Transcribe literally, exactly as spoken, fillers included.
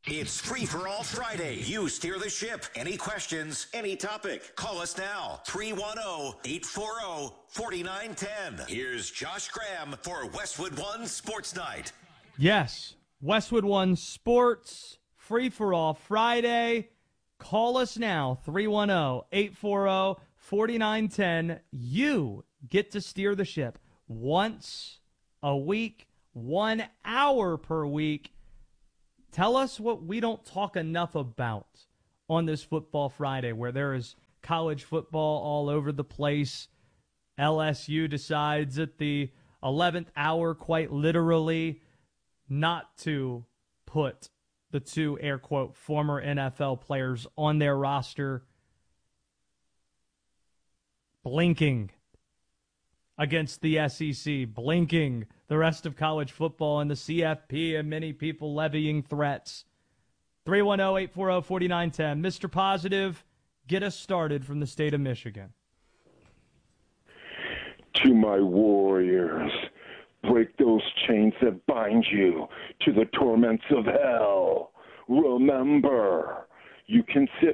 It's Free for All Friday. You steer the ship. Any questions, any topic. Call us now. three one zero, eight four zero, four nine one zero. Here's Josh Graham for Westwood One Sports Night. Yes, Westwood One Sports, Free for All Friday. Call us now, three one zero, eight four zero, four nine one zero. You get to steer the ship once a week, one hour per week. Tell us what we don't talk enough about on this Football Friday, where there is college football all over the place. L S U decides at the eleventh hour, quite literally, not to put the two, air quote, former N F L players on their roster. Blinking against the S E C, blinking the rest of college football and the C F P, and many people levying threats. three one zero, eight four zero, four nine one zero. Mister Positive, get us started from the state of Michigan. To my warriors, break those chains that bind you to the torments of hell. Remember, you can sit